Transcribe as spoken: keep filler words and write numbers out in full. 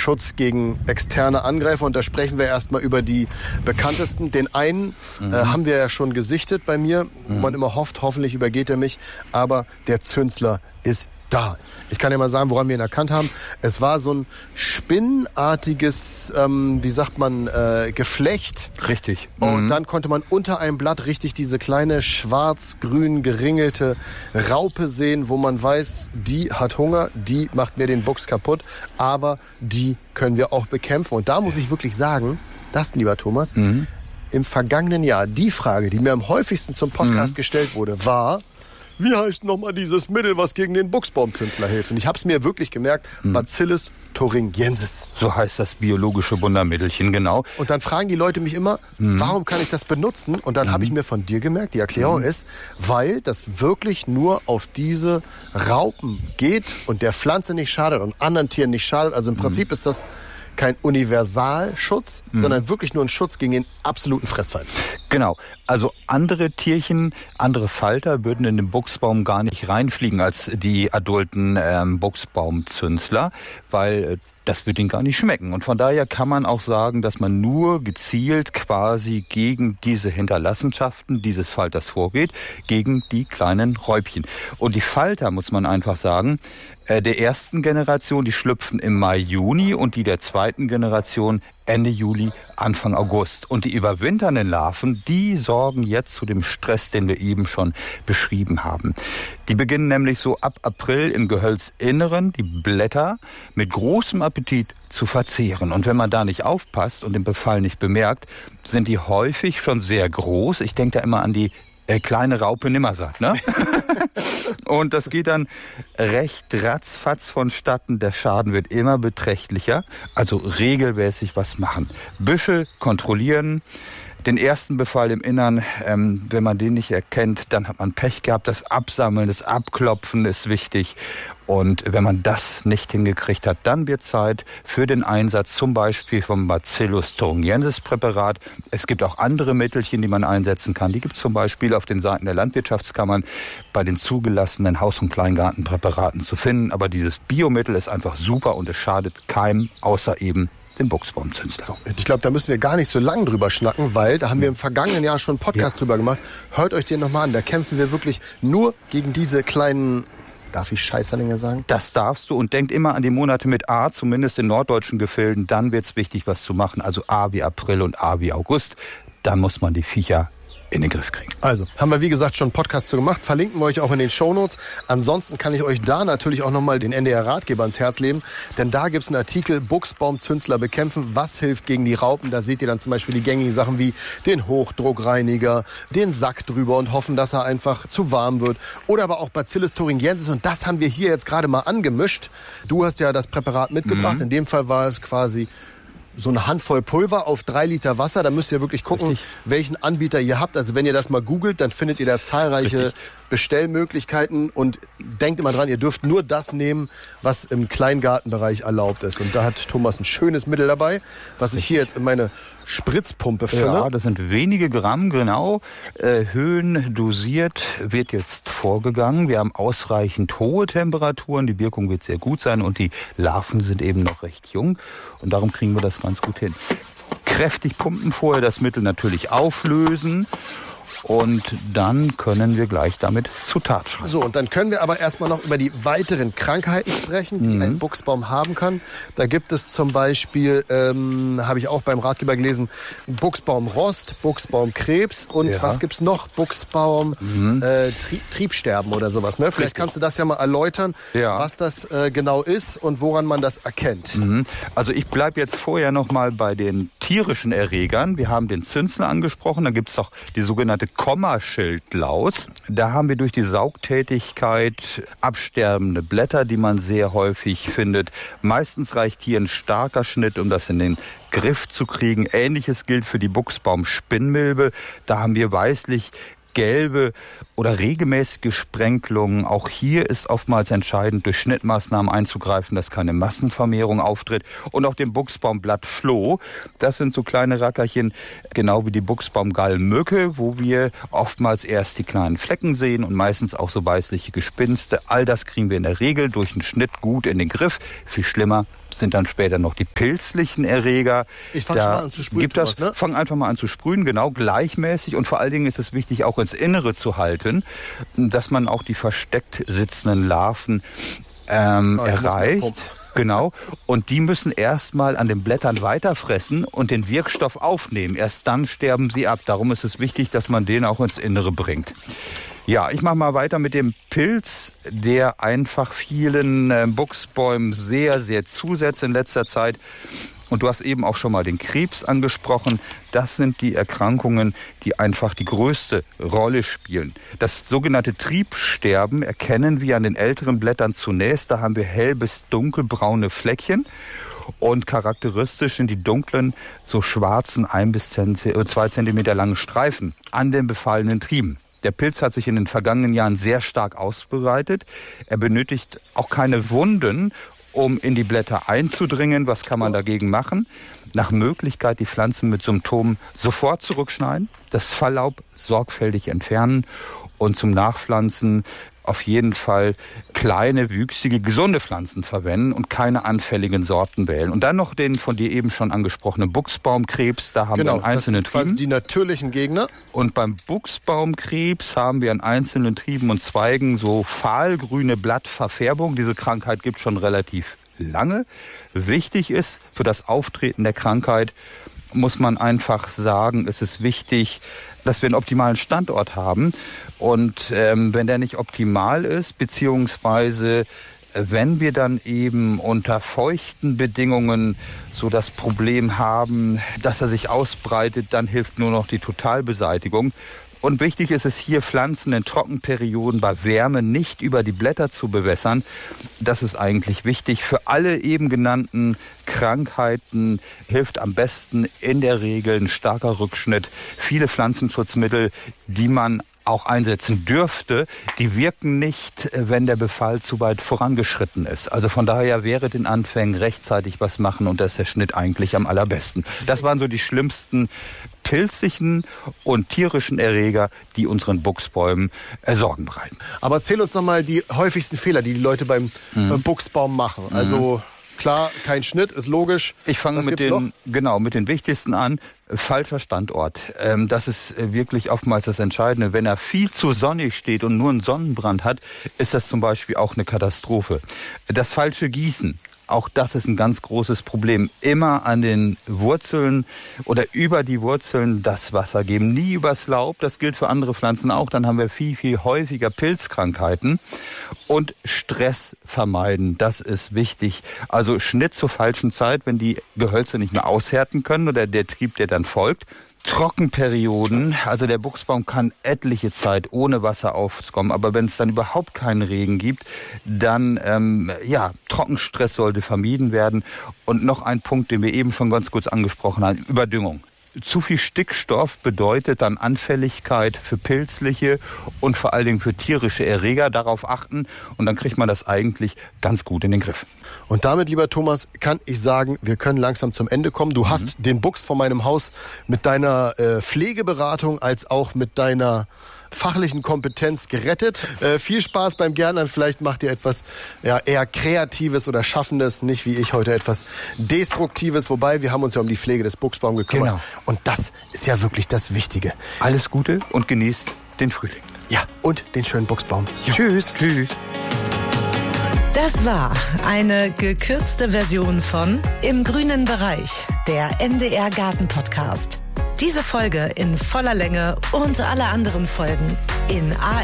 Schutz gegen externe Angreifer. Und da sprechen wir erstmal über die bekanntesten. Den einen mhm. äh, haben wir ja schon gesichtet bei mir. Mhm. Wo man immer hofft, hoffentlich übergeht er mich. Aber der Zünsler ist da. Ich kann ja mal sagen, woran wir ihn erkannt haben. Es war so ein spinnenartiges, ähm, wie sagt man, äh, Geflecht. Richtig. Und mhm. dann konnte man unter einem Blatt richtig diese kleine schwarz-grün geringelte Raupe sehen, wo man weiß, die hat Hunger, die macht mir den Buchs kaputt, aber die können wir auch bekämpfen. Und da muss ich wirklich sagen, das, lieber Thomas, mhm. im vergangenen Jahr die Frage, die mir am häufigsten zum Podcast mhm. gestellt wurde, war: Wie heißt nochmal dieses Mittel, was gegen den Buchsbaumzünsler hilft? Und ich habe es mir wirklich gemerkt, hm. Bacillus thuringiensis. So heißt das biologische Wundermittelchen, genau. Und dann fragen die Leute mich immer, hm. warum kann ich das benutzen? Und dann hm. habe ich mir von dir gemerkt, die Erklärung hm. ist, weil das wirklich nur auf diese Raupen geht und der Pflanze nicht schadet und anderen Tieren nicht schadet. Also im Prinzip hm. ist das kein Universalschutz, mhm. sondern wirklich nur ein Schutz gegen den absoluten Fressfeind. Genau. Also andere Tierchen, andere Falter würden in den Buchsbaum gar nicht reinfliegen als die adulten ähm, Buchsbaumzünsler, weil äh, das wird ihnen gar nicht schmecken. Und von daher kann man auch sagen, dass man nur gezielt quasi gegen diese Hinterlassenschaften dieses Falters vorgeht, gegen die kleinen Räubchen. Und die Falter, muss man einfach sagen, der ersten Generation, die schlüpfen im Mai, Juni und die der zweiten Generation Ende Juli, Anfang August. Und die überwinternden Larven, die sorgen jetzt zu dem Stress, den wir eben schon beschrieben haben. Die beginnen nämlich so ab April im Gehölzinneren die Blätter mit großem Appetit zu verzehren. Und wenn man da nicht aufpasst und den Befall nicht bemerkt, sind die häufig schon sehr groß. Ich denke da immer an die Äh, kleine Raupe Nimmersatt, ne? Und das geht dann recht ratzfatz vonstatten. Der Schaden wird immer beträchtlicher. Also regelmäßig was machen. Büschel kontrollieren. Den ersten Befall im Innern, ähm, wenn man den nicht erkennt, dann hat man Pech gehabt. Das Absammeln, das Abklopfen ist wichtig. Und wenn man das nicht hingekriegt hat, dann wird Zeit für den Einsatz zum Beispiel vom Bacillus thuringiensis Präparat. Es gibt auch andere Mittelchen, die man einsetzen kann. Die gibt es zum Beispiel auf den Seiten der Landwirtschaftskammern bei den zugelassenen Haus- und Kleingartenpräparaten zu finden. Aber dieses Biomittel ist einfach super und es schadet keinem, außer eben den Buchsbaumzünsler. So, ich glaube, da müssen wir gar nicht so lange drüber schnacken, weil da haben wir im vergangenen Jahr schon einen Podcast ja. drüber gemacht. Hört euch den nochmal an. Da kämpfen wir wirklich nur gegen diese kleinen... Darf ich Scheißerlinge sagen? Das darfst du und denkt immer an die Monate mit A, zumindest in norddeutschen Gefilden. Dann wird es wichtig, was zu machen. Also A wie April und A wie August. Dann muss man die Viecher in den Griff kriegen. Also, haben wir wie gesagt schon einen Podcast zu gemacht. Verlinken wir euch auch in den Shownotes. Ansonsten kann ich euch da natürlich auch nochmal den N D R-Ratgeber ans Herz legen. Denn da gibt es einen Artikel, Buchsbaumzünsler bekämpfen. Was hilft gegen die Raupen? Da seht ihr dann zum Beispiel die gängigen Sachen wie den Hochdruckreiniger, den Sack drüber und hoffen, dass er einfach zu warm wird. Oder aber auch Bacillus thuringiensis. Und das haben wir hier jetzt gerade mal angemischt. Du hast ja das Präparat mitgebracht. Mhm. In dem Fall war es quasi so eine Handvoll Pulver auf drei Liter Wasser. Da müsst ihr wirklich gucken, Richtig. welchen Anbieter ihr habt. Also wenn ihr das mal googelt, dann findet ihr da zahlreiche Richtig. Bestellmöglichkeiten. Und denkt immer dran, ihr dürft nur das nehmen, was im Kleingartenbereich erlaubt ist. Und da hat Thomas ein schönes Mittel dabei, was ich hier jetzt in meine Spritzpumpe fülle. Ja, das sind wenige Gramm, genau. Äh, Höhen dosiert wird jetzt vorgegangen. Wir haben ausreichend hohe Temperaturen. Die Wirkung wird sehr gut sein und die Larven sind eben noch recht jung. Und darum kriegen wir das ganz gut hin. Kräftig pumpen, vorher das Mittel natürlich auflösen. Und dann können wir gleich damit zur Tat schreiten. So, und dann können wir aber erstmal noch über die weiteren Krankheiten sprechen, die mhm. ein Buchsbaum haben kann. Da gibt es zum Beispiel, ähm, habe ich auch beim Ratgeber gelesen, Buchsbaumrost, Buchsbaumkrebs und ja. was gibt's noch? Buchsbaum mhm. äh, Tri- Triebsterben oder sowas. Ne? Vielleicht Richtig. kannst du das ja mal erläutern, ja. was das äh, genau ist und woran man das erkennt. Mhm. Also ich bleibe jetzt vorher noch mal bei den tierischen Erregern. Wir haben den Zünsler angesprochen, da gibt es auch die sogenannte Kommaschildlaus. Da haben wir durch die Saugtätigkeit absterbende Blätter, die man sehr häufig findet. Meistens reicht hier ein starker Schnitt, um das in den Griff zu kriegen. Ähnliches gilt für die Buchsbaumspinnmilbe. Da haben wir weißlich gelbe oder regelmäßige Sprenkelungen. Auch hier ist oftmals entscheidend, durch Schnittmaßnahmen einzugreifen, dass keine Massenvermehrung auftritt. Und auch den Buchsbaumblattfloh, das sind so kleine Rackerchen, genau wie die Buchsbaumgallmücke, wo wir oftmals erst die kleinen Flecken sehen und meistens auch so weißliche Gespinste. All das kriegen wir in der Regel durch einen Schnitt gut in den Griff. Viel schlimmer sind dann später noch die pilzlichen Erreger. Ich fange schon mal an zu sprühen, gibt das, Thomas, ne? Fang einfach mal an zu sprühen, genau, gleichmäßig. Und vor allen Dingen ist es wichtig, auch ins Innere zu halten, dass man auch die versteckt sitzenden Larven ähm, oh, erreicht. Genau. Und die müssen erstmal an den Blättern weiterfressen und den Wirkstoff aufnehmen. Erst dann sterben sie ab. Darum ist es wichtig, dass man den auch ins Innere bringt. Ja, ich mache mal weiter mit dem Pilz, der einfach vielen äh, Buchsbäumen sehr, sehr zusetzt in letzter Zeit. Und du hast eben auch schon mal den Krebs angesprochen. Das sind die Erkrankungen, die einfach die größte Rolle spielen. Das sogenannte Triebsterben erkennen wir an den älteren Blättern zunächst. Da haben wir hell bis dunkelbraune Fleckchen. Und charakteristisch sind die dunklen, so schwarzen, ein bis zwei Zentimeter langen Streifen an den befallenen Trieben. Der Pilz hat sich in den vergangenen Jahren sehr stark ausbreitet. Er benötigt auch keine Wunden, um in die Blätter einzudringen. Was kann man dagegen machen? Nach Möglichkeit die Pflanzen mit Symptomen sofort zurückschneiden, das Falllaub sorgfältig entfernen und zum Nachpflanzen auf jeden Fall kleine, wüchsige, gesunde Pflanzen verwenden und keine anfälligen Sorten wählen. Und dann noch den von dir eben schon angesprochenen Buchsbaumkrebs. Da haben genau, wir an einzelnen das sind Trieben. die natürlichen Gegner. Und beim Buchsbaumkrebs haben wir an einzelnen Trieben und Zweigen so fahlgrüne Blattverfärbung. Diese Krankheit gibt es schon relativ lange. Wichtig ist für das Auftreten der Krankheit, muss man einfach sagen, es ist wichtig, dass wir einen optimalen Standort haben. Und ähm, wenn der nicht optimal ist, beziehungsweise wenn wir dann eben unter feuchten Bedingungen so das Problem haben, dass er sich ausbreitet, dann hilft nur noch die Totalbeseitigung. Und wichtig ist es hier, Pflanzen in Trockenperioden bei Wärme nicht über die Blätter zu bewässern. Das ist eigentlich wichtig. Für alle eben genannten Krankheiten hilft am besten in der Regel ein starker Rückschnitt. Viele Pflanzenschutzmittel, die man auch einsetzen dürfte, die wirken nicht, wenn der Befall zu weit vorangeschritten ist. Also von daher wäre den Anfängen rechtzeitig was machen und das ist der Schnitt eigentlich am allerbesten. Das waren so die schlimmsten pilzlichen und tierischen Erreger, die unseren Buchsbäumen äh, Sorgen bereiten. Aber erzähl uns noch mal die häufigsten Fehler, die die Leute beim mhm. äh, Buchsbaum machen. Also klar, kein Schnitt, ist logisch. Ich fange mit den, genau, mit den wichtigsten an. Falscher Standort. Ähm, das ist wirklich oftmals das Entscheidende. Wenn er viel zu sonnig steht und nur einen Sonnenbrand hat, ist das zum Beispiel auch eine Katastrophe. Das falsche Gießen. Auch das ist ein ganz großes Problem. Immer an den Wurzeln oder über die Wurzeln das Wasser geben. Nie übers Laub. Das gilt für andere Pflanzen auch. Dann haben wir viel, viel häufiger Pilzkrankheiten. Und Stress vermeiden. Das ist wichtig. Also Schnitt zur falschen Zeit, wenn die Gehölze nicht mehr aushärten können oder der Trieb, der dann folgt. Trockenperioden, also der Buchsbaum kann etliche Zeit ohne Wasser aufkommen, aber wenn es dann überhaupt keinen Regen gibt, dann ähm, ja, Trockenstress sollte vermieden werden. Und noch ein Punkt, den wir eben schon ganz kurz angesprochen haben, Überdüngung. Zu viel Stickstoff bedeutet dann Anfälligkeit für pilzliche und vor allen Dingen für tierische Erreger. Darauf achten und dann kriegt man das eigentlich ganz gut in den Griff. Und damit, lieber Thomas, kann ich sagen, wir können langsam zum Ende kommen. Du mhm. hast den Buchs von meinem Haus mit deiner äh, Pflegeberatung als auch mit deiner fachlichen Kompetenz gerettet. Äh, viel Spaß beim Gärtnern. Vielleicht macht ihr etwas ja, eher Kreatives oder Schaffendes, nicht wie ich heute etwas Destruktives. Wobei, wir haben uns ja um die Pflege des Buchsbaums gekümmert. Genau. Und das ist ja wirklich das Wichtige. Alles Gute und genießt den Frühling. Ja, und den schönen Buchsbaum. Ja. Tschüss. Tschüss. Das war eine gekürzte Version von Im grünen Bereich, der N D R Garten Podcast. Diese Folge in voller Länge und alle anderen Folgen in A